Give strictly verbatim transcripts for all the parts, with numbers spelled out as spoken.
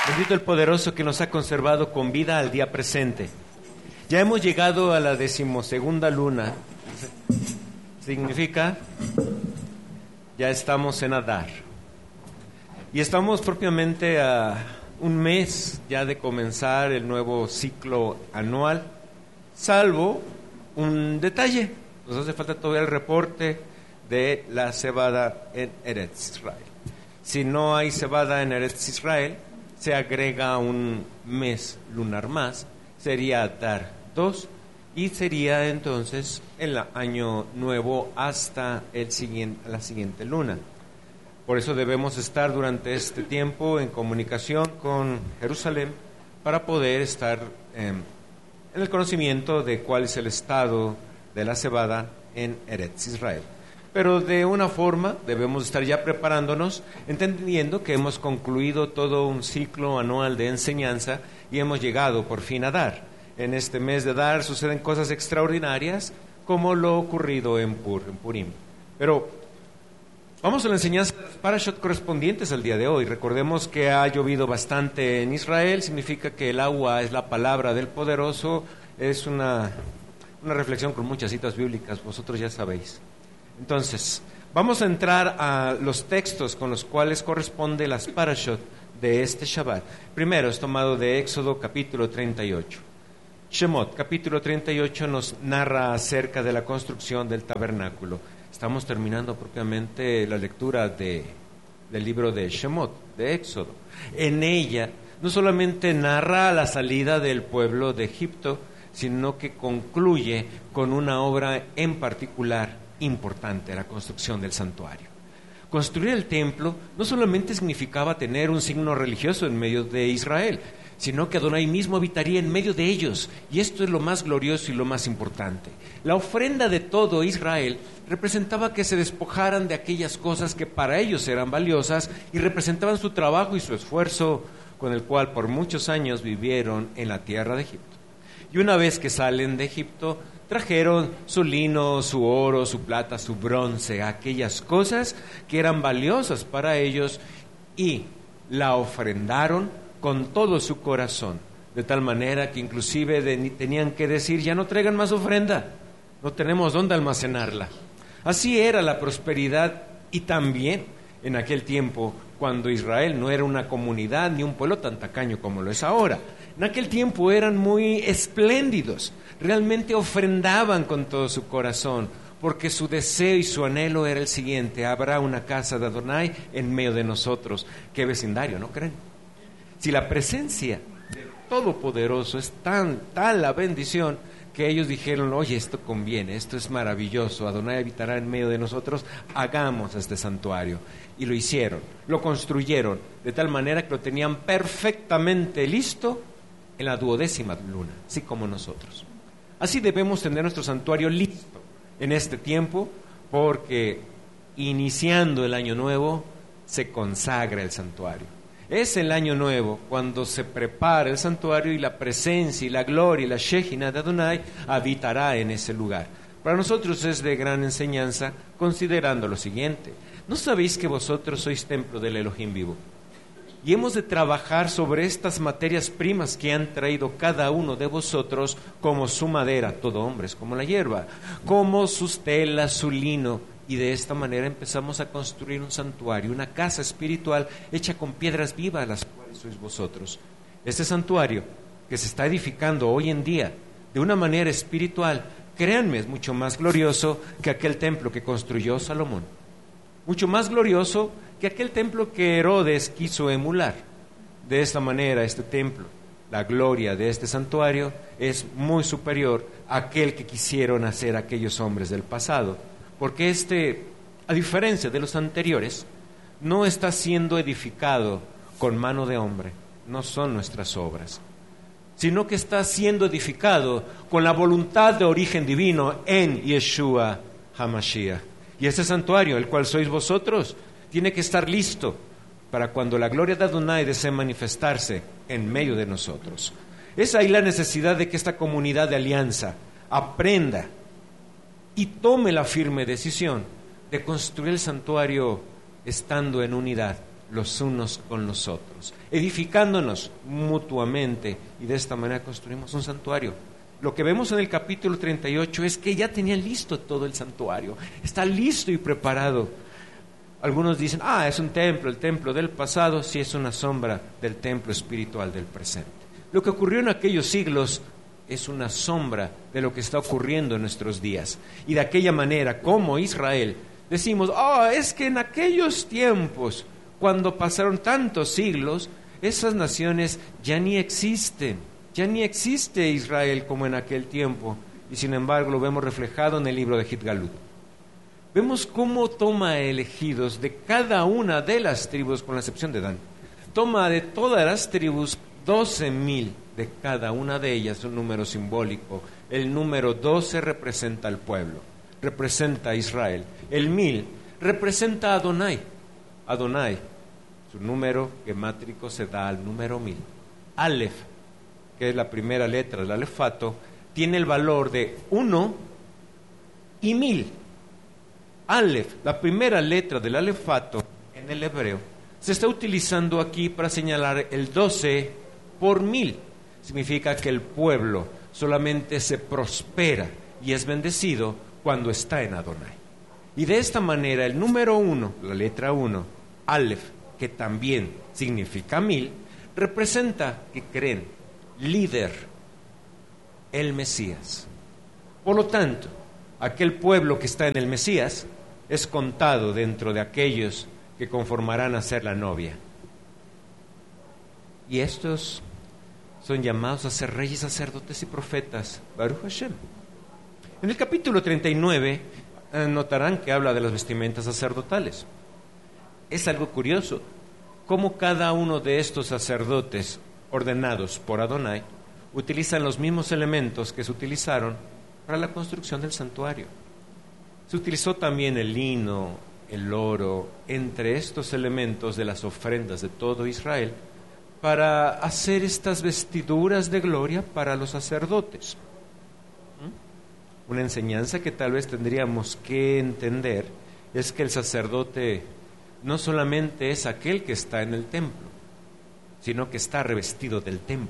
Bendito el poderoso que nos ha conservado con vida al día presente. Ya hemos llegado a la decimosegunda luna. Significa, ya estamos en Adar. Y estamos propiamente a un mes ya de comenzar el nuevo ciclo anual, salvo un detalle. Nos hace falta todavía el reporte de la cebada en Eretz Israel. Si no hay cebada en Eretz Israel, se agrega un mes lunar más, sería Adar dos, y sería entonces el año nuevo hasta el siguiente, la siguiente luna. Por eso debemos estar durante este tiempo en comunicación con Jerusalén para poder estar eh, en el conocimiento de cuál es el estado de la cebada en Eretz Israel. Pero de una forma debemos estar ya preparándonos, entendiendo que hemos concluido todo un ciclo anual de enseñanza y hemos llegado por fin a Adar. En este mes de Adar suceden cosas extraordinarias como lo ocurrido en, Pur, en Purim. Pero vamos a la enseñanza de los parashot correspondientes al día de hoy. Recordemos que ha llovido bastante en Israel, significa que el agua es la palabra del poderoso. Es una, una reflexión con muchas citas bíblicas, vosotros ya sabéis. Entonces, vamos a entrar a los textos con los cuales corresponde las parashot de este Shabbat. Primero es tomado de Éxodo capítulo treinta y ocho. Shemot capítulo treinta y ocho nos narra acerca de la construcción del tabernáculo. Estamos terminando propiamente la lectura de, del libro de Shemot, de Éxodo. En ella no solamente narra la salida del pueblo de Egipto, sino que concluye con una obra en particular importante, la construcción del santuario. Construir el templo no solamente significaba tener un signo religioso en medio de Israel, sino que Adonai mismo habitaría en medio de ellos, y esto es lo más glorioso y lo más importante. La ofrenda de todo Israel representaba que se despojaran de aquellas cosas que para ellos eran valiosas y representaban su trabajo y su esfuerzo con el cual por muchos años vivieron en la tierra de Egipto. Y una vez que salen de Egipto, trajeron su lino, su oro, su plata, su bronce, aquellas cosas que eran valiosas para ellos, y la ofrendaron con todo su corazón, de tal manera que inclusive de, tenían que decir, ya no traigan más ofrenda, no tenemos dónde almacenarla. Así era la prosperidad, y también en aquel tiempo, cuando Israel no era una comunidad ni un pueblo tan tacaño como lo es ahora. En aquel tiempo eran muy espléndidos, realmente ofrendaban con todo su corazón, porque su deseo y su anhelo era el siguiente: habrá una casa de Adonai en medio de nosotros. Qué vecindario, ¿no creen? Si la presencia del Todopoderoso es tan, tal la bendición, que ellos dijeron, oye, esto conviene, esto es maravilloso, Adonai habitará en medio de nosotros, hagamos este santuario. Y lo hicieron, lo construyeron, de tal manera que lo tenían perfectamente listo en la duodécima luna, así como nosotros. Así debemos tener nuestro santuario listo en este tiempo, porque iniciando el año nuevo se consagra el santuario. Es el año nuevo cuando se prepara el santuario y la presencia y la gloria y la Shejina de Adonai habitará en ese lugar. Para nosotros es de gran enseñanza, considerando lo siguiente: ¿no sabéis que vosotros sois templo del Elohim vivo? Y hemos de trabajar sobre estas materias primas que han traído cada uno de vosotros, como su madera, todo hombre es como la hierba, como sus telas, su lino, y de esta manera empezamos a construir un santuario, una casa espiritual hecha con piedras vivas, las cuales sois vosotros. Este santuario que se está edificando hoy en día de una manera espiritual, créanme, es mucho más glorioso que aquel templo que construyó Salomón, mucho más glorioso que aquel templo que Herodes quiso emular. De esta manera, este templo, la gloria de este santuario es muy superior a aquel que quisieron hacer aquellos hombres del pasado, porque este, a diferencia de los anteriores, no está siendo edificado con mano de hombre, no son nuestras obras, sino que está siendo edificado con la voluntad de origen divino en Yeshua HaMashiach. Y este santuario, el cual sois vosotros, tiene que estar listo para cuando la gloria de Adonai desee manifestarse en medio de nosotros. Es ahí la necesidad de que esta comunidad de alianza aprenda y tome la firme decisión de construir el santuario estando en unidad, los unos con los otros, edificándonos mutuamente, y de esta manera construimos un santuario. Lo que vemos en el capítulo treinta y ocho es que ya tenían listo todo el santuario, está listo y preparado. Algunos dicen, ah, es un templo, el templo del pasado, sí es una sombra del templo espiritual del presente. Lo que ocurrió en aquellos siglos es una sombra de lo que está ocurriendo en nuestros días. Y de aquella manera, como Israel, decimos, oh, es que en aquellos tiempos, cuando pasaron tantos siglos, esas naciones ya ni existen, ya ni existe Israel como en aquel tiempo, y sin embargo lo vemos reflejado en el libro de Gitgalut. Vemos cómo toma elegidos de cada una de las tribus, con la excepción de Dan, toma de todas las tribus doce mil de cada una de ellas, un número simbólico. El número doce representa al pueblo, representa a Israel. El mil representa a Adonai. Adonai, su número gemátrico se da al número mil. Aleph, que es la primera letra del alefato, tiene el valor de uno y mil. Aleph, la primera letra del alefato en el hebreo, se está utilizando aquí para señalar el doce por mil. Significa que el pueblo solamente se prospera y es bendecido cuando está en Adonai. Y de esta manera el número uno, la letra uno, Aleph, que también significa mil, representa que creen, líder, el Mesías. Por lo tanto, aquel pueblo que está en el Mesías es contado dentro de aquellos que conformarán a ser la novia. Y estos son llamados a ser reyes, sacerdotes y profetas. Baruch Hashem. En el capítulo treinta y nueve eh, notarán que habla de las vestimentas sacerdotales. Es algo curioso cómo cada uno de estos sacerdotes ordenados por Adonai utilizan los mismos elementos que se utilizaron para la construcción del santuario. Se utilizó también el lino, el oro, entre estos elementos de las ofrendas de todo Israel, para hacer estas vestiduras de gloria para los sacerdotes. ¿Mm? Una enseñanza que tal vez tendríamos que entender es que el sacerdote no solamente es aquel que está en el templo, sino que está revestido del templo,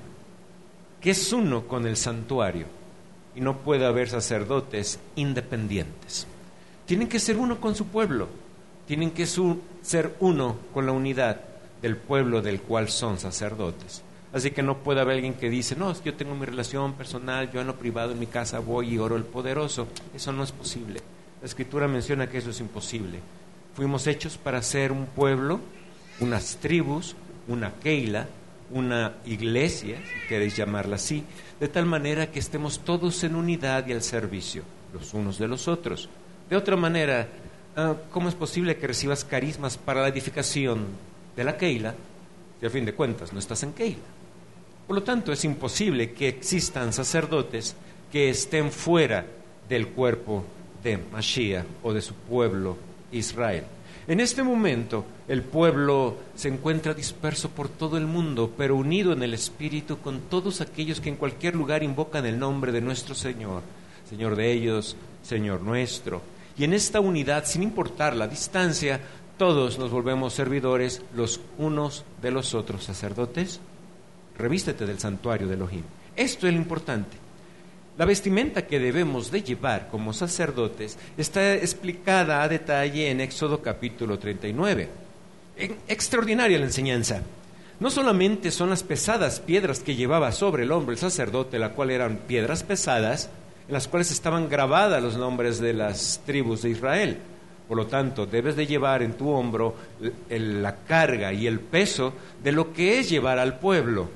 que es uno con el santuario, y no puede haber sacerdotes independientes. Tienen que ser uno con su pueblo, tienen que su, ser uno con la unidad del pueblo del cual son sacerdotes. Así que no puede haber alguien que dice, no, es que yo tengo mi relación personal, yo en lo privado en mi casa voy y oro el poderoso. Eso no es posible. La Escritura menciona que eso es imposible. Fuimos hechos para ser un pueblo, unas tribus, una keila, una iglesia, si queréis llamarla así, de tal manera que estemos todos en unidad y al servicio, los unos de los otros. De otra manera, ¿cómo es posible que recibas carismas para la edificación de la keila si al fin de cuentas no estás en keila? Por lo tanto, es imposible que existan sacerdotes que estén fuera del cuerpo de Mashiach o de su pueblo Israel. En este momento, el pueblo se encuentra disperso por todo el mundo, pero unido en el Espíritu con todos aquellos que en cualquier lugar invocan el nombre de nuestro Señor, Señor de ellos, Señor nuestro. Y en esta unidad, sin importar la distancia, todos nos volvemos servidores los unos de los otros. Sacerdotes, revístete del santuario de Elohim. Esto es lo importante. La vestimenta que debemos de llevar como sacerdotes está explicada a detalle en Éxodo capítulo treinta y nueve. Extraordinaria la enseñanza. No solamente son las pesadas piedras que llevaba sobre el hombro el sacerdote, la cual eran piedras pesadas, en las cuales estaban grabadas los nombres de las tribus de Israel. Por lo tanto, debes de llevar en tu hombro el, la carga y el peso de lo que es llevar al pueblo.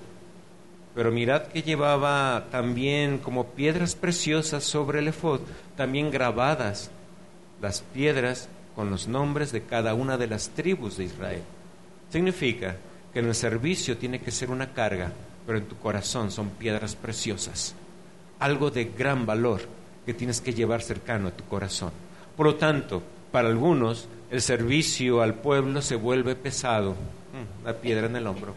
Pero mirad que llevaba también como piedras preciosas sobre el efod, también grabadas las piedras con los nombres de cada una de las tribus de Israel. Significa que en el servicio tiene que ser una carga, pero en tu corazón son piedras preciosas, algo de gran valor que tienes que llevar cercano a tu corazón. Por lo tanto, para algunos el servicio al pueblo se vuelve pesado, la piedra en el hombro.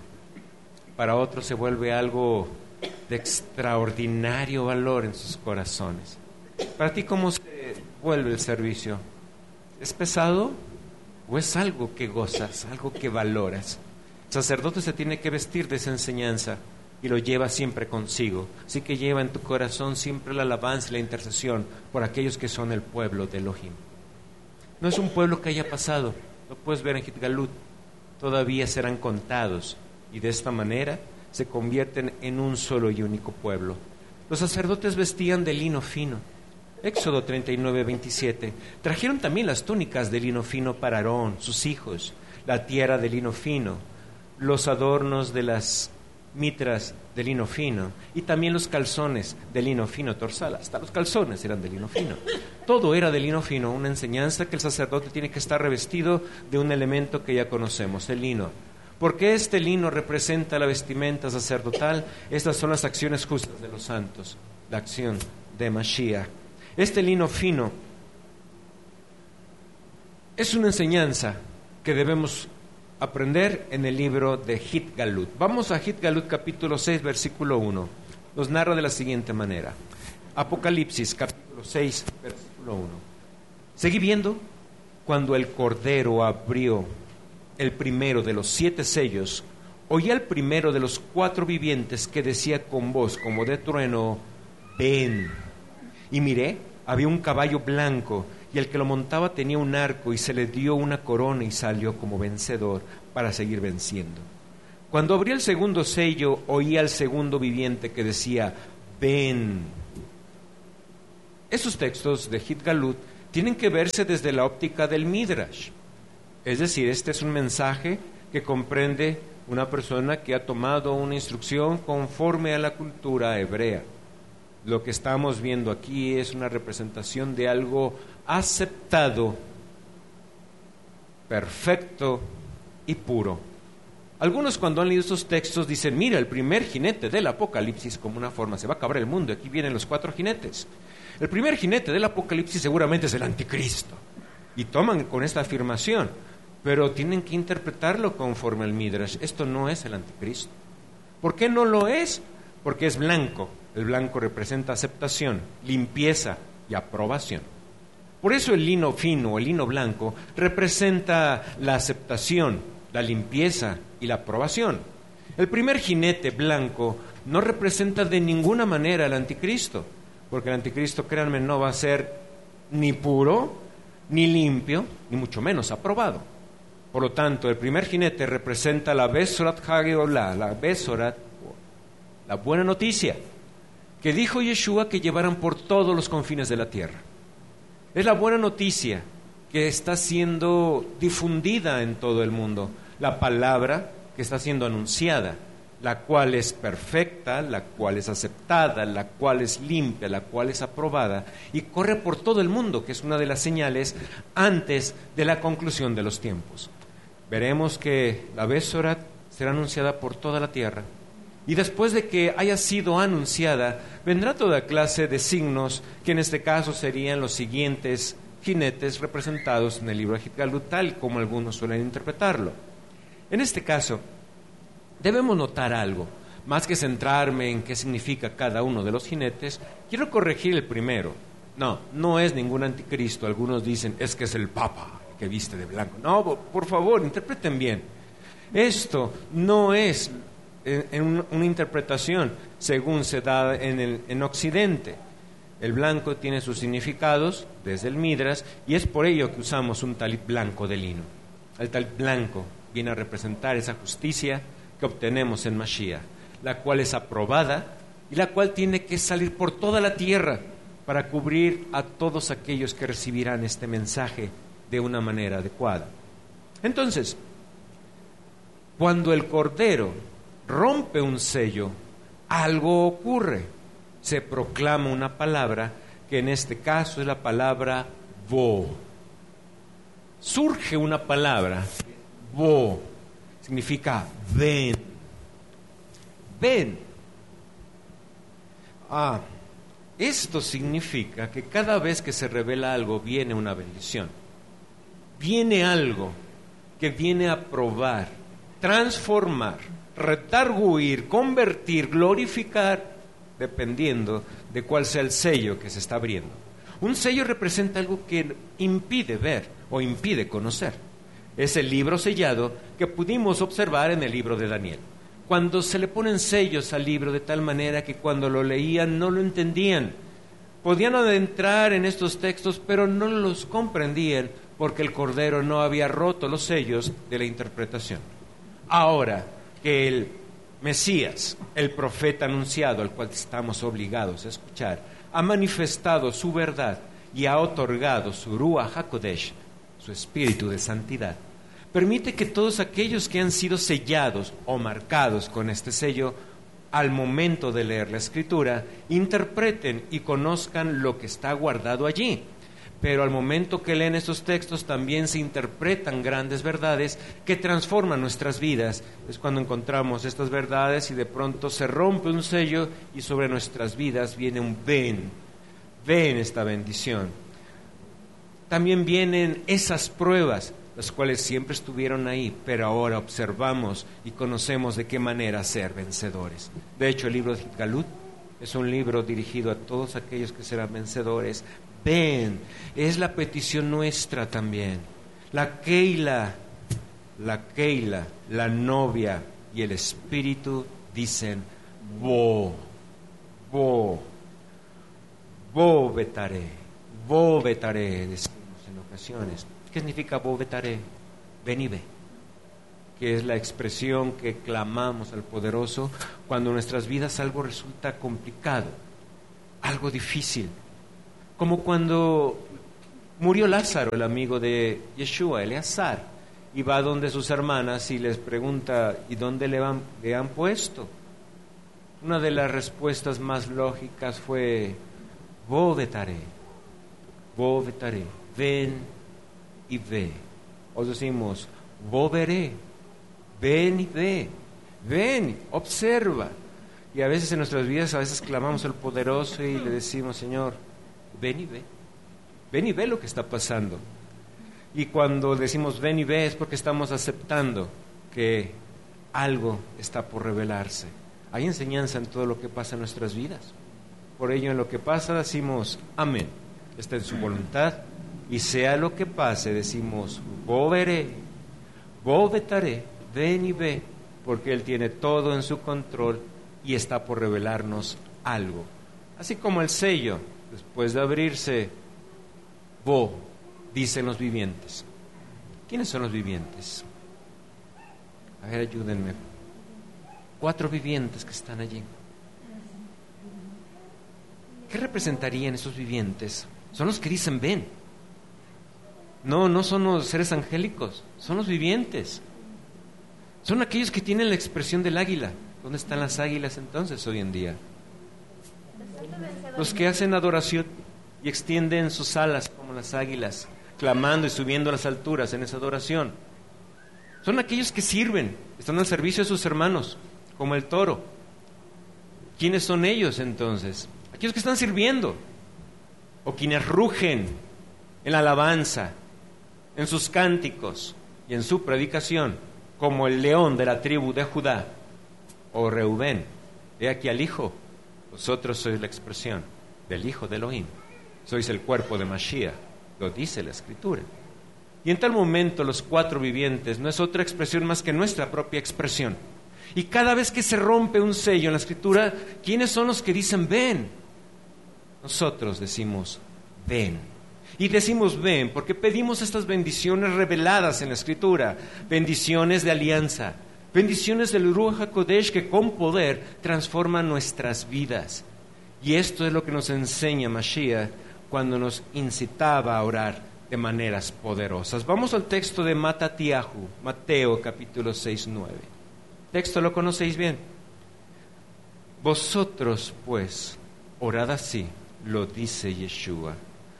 Para otros se vuelve algo de extraordinario valor en sus corazones. Para ti, ¿cómo se vuelve el servicio? ¿Es pesado? o es algo que gozas, algo que valoras. El sacerdote se tiene que vestir de esa enseñanza y lo lleva siempre consigo. Así que lleva en tu corazón siempre la alabanza y la intercesión por aquellos que son el pueblo de Elohim. No es un pueblo que haya pasado, lo puedes ver en Gitgalut, todavía serán contados y de esta manera se convierten en un solo y único pueblo. Los sacerdotes vestían de lino fino. Éxodo treinta y nueve, veintisiete. Trajeron también las túnicas de lino fino para Aarón, sus hijos, la tierra de lino fino, los adornos de las mitras de lino fino y también los calzones de lino fino torsal. Hasta los calzones eran de lino fino. Todo era de lino fino, una enseñanza que el sacerdote tiene que estar revestido de un elemento que ya conocemos, el lino. ¿Por qué este lino representa la vestimenta sacerdotal? Estas son las acciones justas de los santos, la acción de Mashiach. Este lino fino es una enseñanza que debemos aprender en el libro de Gitgalut. Vamos a Gitgalut capítulo seis, versículo uno. Nos narra de la siguiente manera. Apocalipsis capítulo seis, versículo uno. Seguí viendo cuando el Cordero abrió el primero de los siete sellos, oí al primero de los cuatro vivientes que decía con voz como de trueno, ven. Y miré, había un caballo blanco, y el que lo montaba tenía un arco, y se le dio una corona, y salió como vencedor para seguir venciendo. Cuando abrí el segundo sello, oí al segundo viviente que decía, ven. Esos textos de Gitgalut tienen que verse desde la óptica del Midrash. Es decir, este es un mensaje que comprende una persona que ha tomado una instrucción conforme a la cultura hebrea. Lo que estamos viendo aquí es una representación de algo aceptado, perfecto y puro. Algunos cuando han leído estos textos dicen, mira, el primer jinete del Apocalipsis, como una forma, se va a acabar el mundo, aquí vienen los cuatro jinetes. El primer jinete del Apocalipsis seguramente es el anticristo. Y toman con esta afirmación, pero tienen que interpretarlo conforme al Midrash. Esto no es el anticristo. ¿Por qué no lo es? Porque es blanco. El blanco representa aceptación, limpieza y aprobación. Por eso el lino fino, el lino blanco, representa la aceptación, la limpieza y la aprobación. El primer jinete blanco no representa de ninguna manera al anticristo, porque el anticristo, créanme, no va a ser ni puro, ni limpio, ni mucho menos aprobado. Por lo tanto, el primer jinete representa la Besorat Hageolah, la Besorat, la buena noticia, que dijo Yeshua que llevaran por todos los confines de la tierra. Es la buena noticia que está siendo difundida en todo el mundo, la palabra que está siendo anunciada, la cual es perfecta, la cual es aceptada, la cual es limpia, la cual es aprobada, y corre por todo el mundo, que es una de las señales antes de la conclusión de los tiempos. Veremos que la Besorat será anunciada por toda la tierra, y después de que haya sido anunciada, vendrá toda clase de signos, que en este caso serían los siguientes jinetes representados en el libro de Gitgalut, tal como algunos suelen interpretarlo. En este caso, debemos notar algo. Más que centrarme en qué significa cada uno de los jinetes, quiero corregir el primero. No, no es ningún anticristo. Algunos dicen, es que es el Papa que viste de blanco. No, por favor, interpreten bien. Esto no es en, en una interpretación según se da en, el, en Occidente. El blanco tiene sus significados desde el Midrash, y es por ello que usamos un talit blanco de lino. El talit blanco viene a representar esa justicia que obtenemos en Mashiach, la cual es aprobada y la cual tiene que salir por toda la tierra para cubrir a todos aquellos que recibirán este mensaje de una manera adecuada. Entonces, cuando el Cordero rompe un sello, algo ocurre. Se proclama una palabra que en este caso es la palabra Bo. Surge una palabra, Bo, significa ven. Ven. Ah, esto significa que cada vez que se revela algo viene una bendición. Viene algo que viene a probar, transformar, redarguir, convertir, glorificar, dependiendo de cuál sea el sello que se está abriendo. Un sello representa algo que impide ver o impide conocer. Es el libro sellado que pudimos observar en el libro de Daniel. Cuando se le ponen sellos al libro de tal manera que cuando lo leían no lo entendían. Podían adentrar en estos textos, pero no los comprendían porque el Cordero no había roto los sellos de la interpretación. Ahora que el Mesías, el profeta anunciado, al cual estamos obligados a escuchar, ha manifestado su verdad y ha otorgado su Ruach HaKodesh, su espíritu de santidad, permite que todos aquellos que han sido sellados o marcados con este sello, al momento de leer la Escritura, interpreten y conozcan lo que está guardado allí. Pero al momento que leen estos textos también se interpretan grandes verdades que transforman nuestras vidas. Es cuando encontramos estas verdades y de pronto se rompe un sello y sobre nuestras vidas viene un ven, ven esta bendición. También vienen esas pruebas, las cuales siempre estuvieron ahí, pero ahora observamos y conocemos de qué manera ser vencedores. De hecho, el libro de Galut es un libro dirigido a todos aquellos que serán vencedores. Ven, es la petición nuestra también. La Keila, la Keila, la novia y el Espíritu dicen, Bo, Bo, Bo vetaré, Bo vetaré, decimos en ocasiones. ¿Qué significa Bo vetaré? Ven y ve, que es la expresión que clamamos al Poderoso cuando en nuestras vidas algo resulta complicado, algo difícil. Como cuando murió Lázaro, el amigo de Yeshua, Eleazar, y va donde sus hermanas y les pregunta, ¿y dónde le, van, le han puesto? Una de las respuestas más lógicas fue, Bo vetaré, Bo vetaré, ven y ve. O decimos, Bo veré, ven y ve, ven, observa. Y a veces en nuestras vidas, a veces clamamos al Poderoso y le decimos, Señor, ven y ve, ven y ve lo que está pasando. Y cuando decimos ven y ve es porque estamos aceptando que algo está por revelarse. Hay enseñanza en todo lo que pasa en nuestras vidas. Por ello, en lo que pasa decimos amén, está en su voluntad, y sea lo que pase decimos Bo veré, Bo vetaré, ven y ve, porque Él tiene todo en su control y está por revelarnos algo. Así como el sello, después de abrirse, Bo, dicen los vivientes. ¿Quiénes son los vivientes? A ver, ayúdenme. Cuatro vivientes que están allí. ¿Qué representarían esos vivientes? Son los que dicen ven. No, no son los seres angélicos, son los vivientes. Son aquellos que tienen la expresión del águila. ¿Dónde están las águilas entonces hoy en día? Los que hacen adoración y extienden sus alas como las águilas, clamando y subiendo a las alturas en esa adoración. Son aquellos que sirven, están al servicio de sus hermanos, como el toro. ¿Quiénes son ellos entonces? Aquellos que están sirviendo, o quienes rugen en la alabanza, en sus cánticos y en su predicación, como el león de la tribu de Judá, o Reubén. He aquí al Hijo. Vosotros sois la expresión del Hijo de Elohim. Sois el cuerpo de Mashiach, lo dice la Escritura. Y en tal momento los cuatro vivientes no es otra expresión más que nuestra propia expresión. Y cada vez que se rompe un sello en la Escritura, ¿quiénes son los que dicen ven? Nosotros decimos ven. Y decimos ven porque pedimos estas bendiciones reveladas en la Escritura, bendiciones de alianza, bendiciones del Ruach HaKodesh que con poder transforman nuestras vidas. Y esto es lo que nos enseña Mashiach cuando nos incitaba a orar de maneras poderosas. Vamos al texto de Matatiahu, Mateo capítulo seis, nueve. Texto lo conocéis bien. Vosotros pues orad así, lo dice Yeshua.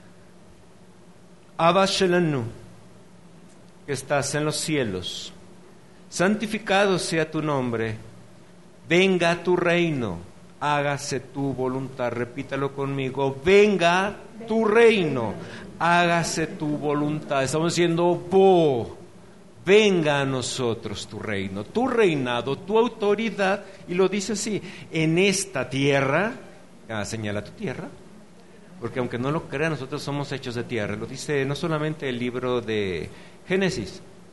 Abba Shelanu, que estás en los cielos, santificado sea tu nombre, venga tu reino, hágase tu voluntad. Repítalo conmigo, venga tu reino, hágase tu voluntad. Estamos diciendo, Bo, venga a nosotros tu reino, tu reinado, tu autoridad. Y lo dice así, en esta tierra, ah, señala tu tierra, porque aunque no lo crean, nosotros somos hechos de tierra. Lo dice no solamente el libro de Génesis,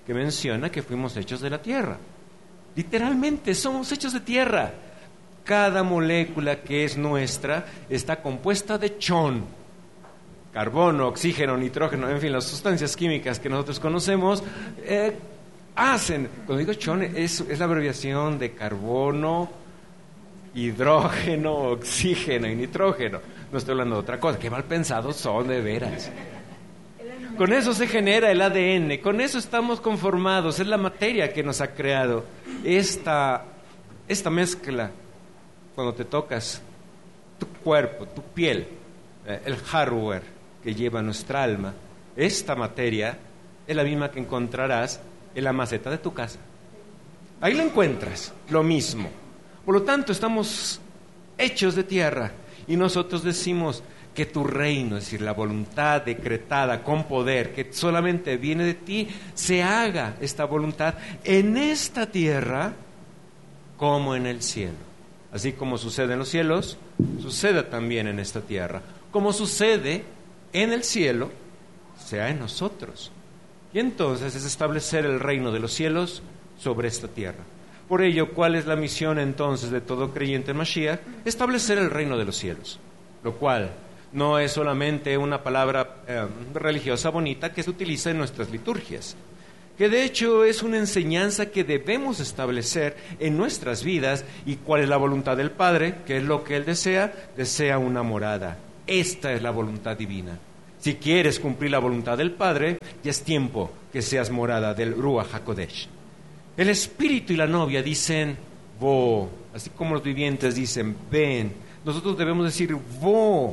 que menciona que fuimos hechos de la tierra. Literalmente somos hechos de tierra. Cada molécula que es nuestra está compuesta de chon, carbono, oxígeno, nitrógeno, en fin, las sustancias químicas que nosotros conocemos eh, hacen, cuando digo chon es, es la abreviación de carbono, hidrógeno, oxígeno y nitrógeno. No estoy hablando de otra cosa, qué mal pensados son de veras. Con eso se genera el A D N, con eso estamos conformados, es la materia que nos ha creado. Esta, esta mezcla, cuando te tocas tu cuerpo, tu piel, eh, el hardware que lleva nuestra alma, esta materia es la misma que encontrarás en la maceta de tu casa. Ahí lo encuentras, lo mismo. Por lo tanto, estamos hechos de tierra y nosotros decimos que tu reino, es decir, la voluntad decretada con poder que solamente viene de ti, se haga esta voluntad en esta tierra como en el cielo. Así como sucede en los cielos, sucede también en esta tierra. Como sucede en el cielo, sea en nosotros. Y entonces es establecer el reino de los cielos sobre esta tierra. Por ello, ¿cuál es la misión entonces de todo creyente en Mashiach? Establecer el reino de los cielos, lo cual no es solamente una palabra eh, religiosa bonita que se utiliza en nuestras liturgias, que de hecho es una enseñanza que debemos establecer en nuestras vidas. ¿Y cuál es la voluntad del Padre? ¿Qué es lo que Él desea? Desea una morada. Esta es la voluntad divina. Si quieres cumplir la voluntad del Padre, ya es tiempo que seas morada del Ruach HaKodesh. El Espíritu y la novia dicen, vo, así como los vivientes dicen, ven. Nosotros debemos decir, vo,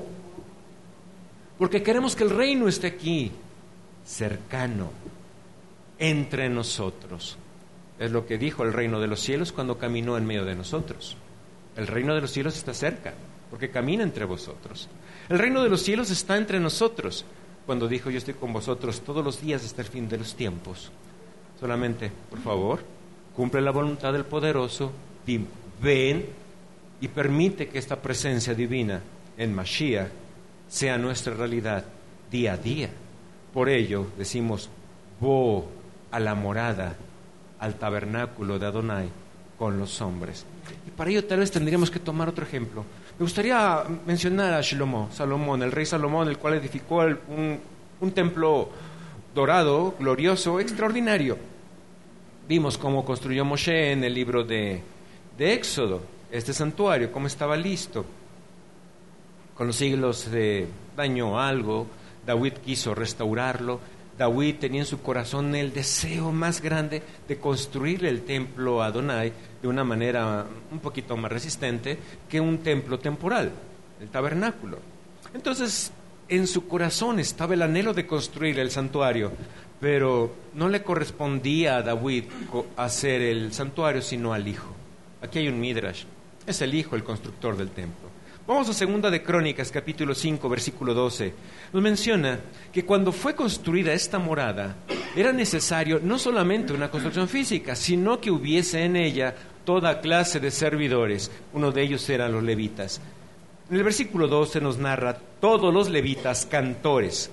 porque queremos que el reino esté aquí, cercano, entre nosotros. Es lo que dijo el reino de los cielos cuando caminó en medio de nosotros. El reino de los cielos está cerca, porque camina entre vosotros. El reino de los cielos está entre nosotros, cuando dijo, yo estoy con vosotros todos los días hasta el fin de los tiempos. Solamente, por favor, cumple la voluntad del poderoso, ven y permite que esta presencia divina en Mashiach sea nuestra realidad día a día. Por ello decimos, vo a la morada, al tabernáculo de Adonai con los hombres. Y para ello tal vez tendríamos que tomar otro ejemplo. Me gustaría mencionar a Shlomo, Salomón, el rey Salomón, el cual edificó el, un, un templo dorado, glorioso, extraordinario. Vimos cómo construyó Moshe en el libro de, de Éxodo, este santuario, cómo estaba listo. Con los siglos se dañó algo, David quiso restaurarlo. David tenía en su corazón el deseo más grande de construir el templo a Adonai de una manera un poquito más resistente que un templo temporal, el tabernáculo. Entonces, en su corazón estaba el anhelo de construir el santuario, pero no le correspondía a David hacer el santuario, sino al hijo. Aquí hay un midrash, es el hijo el constructor del templo. Vamos a Segunda de Crónicas, capítulo cinco, versículo doce. Nos menciona que cuando fue construida esta morada, era necesario no solamente una construcción física, sino que hubiese en ella toda clase de servidores. Uno de ellos eran los levitas. En el versículo doce nos narra todos los levitas cantores,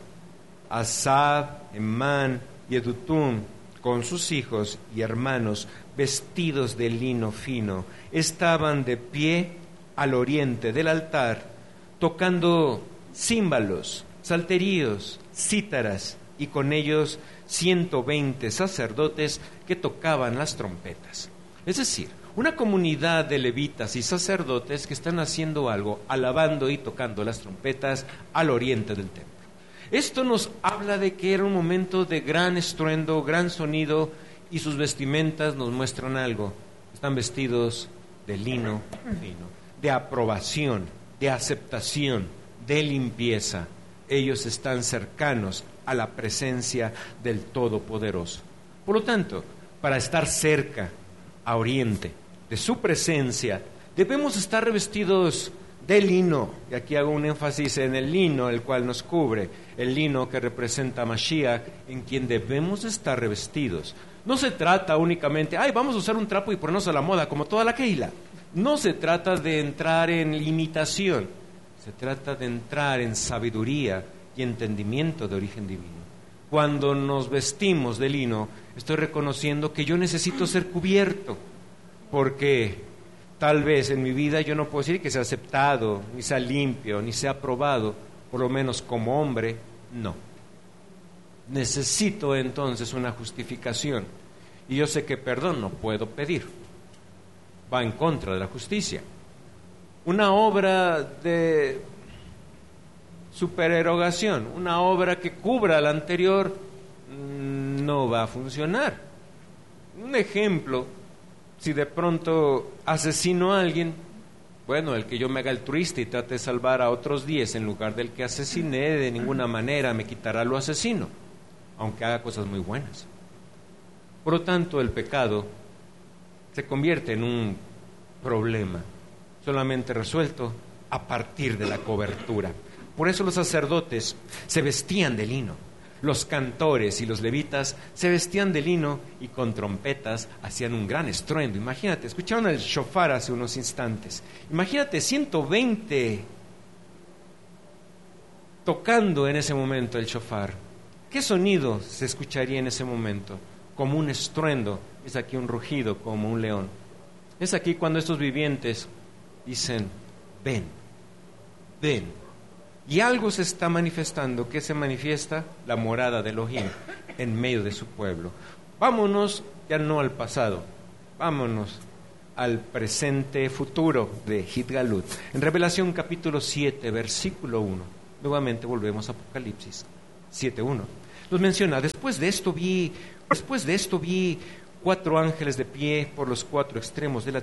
Asaf, Emán y Edutún, con sus hijos y hermanos, vestidos de lino fino, estaban de pie al oriente del altar, tocando címbalos, salterios, cítaras, y con ellos ciento veinte sacerdotes que tocaban las trompetas. Es decir, una comunidad de levitas y sacerdotes que están haciendo algo, alabando y tocando las trompetas al oriente del templo. Esto nos habla de que era un momento de gran estruendo, gran sonido, y sus vestimentas nos muestran algo. Están vestidos de lino fino, de aprobación, de aceptación, de limpieza. Ellos están cercanos a la presencia del Todopoderoso. Por lo tanto, para estar cerca, a oriente, de su presencia, debemos estar revestidos de lino. Y aquí hago un énfasis en el lino, el cual nos cubre, el lino que representa a Mashiach, en quien debemos estar revestidos. No se trata únicamente, ay, vamos a usar un trapo y ponernos a la moda, como toda la Keila. No se trata de entrar en limitación, se trata de entrar en sabiduría y entendimiento de origen divino. Cuando nos vestimos de lino, Estoy reconociendo que yo necesito ser cubierto, porque tal vez en mi vida yo no puedo decir que sea aceptado, ni sea limpio, ni sea aprobado, por lo menos como hombre, no. Necesito entonces una justificación. Y yo sé que perdón no puedo pedir. Va en contra de la justicia. Una obra de supererogación, una obra que cubra la anterior, no va a funcionar. Un ejemplo, si de pronto asesino a alguien, bueno, el que yo me haga altruista y trate de salvar a otros diez en lugar del que asesiné, de ninguna manera me quitará lo asesino, aunque haga cosas muy buenas. Por lo tanto, el pecado se convierte en un problema solamente resuelto a partir de la cobertura. Por eso los sacerdotes se vestían de lino, los cantores y los levitas se vestían de lino y con trompetas hacían un gran estruendo. Imagínate, escucharon el shofar hace unos instantes. Imagínate ciento veinte tocando en ese momento el shofar. ¿Qué sonido se escucharía en ese momento? Como un estruendo. Es aquí un rugido como un león. Es aquí cuando estos vivientes dicen, ven, ven. Y algo se está manifestando. ¿Qué se manifiesta? La morada de Elohim en medio de su pueblo. Vámonos ya no al pasado, vámonos al presente futuro de Gitgalut. En Revelación capítulo siete, versículo uno, nuevamente volvemos a Apocalipsis siete uno. Nos menciona, después de esto vi, después de esto vi cuatro ángeles de pie por los cuatro extremos de la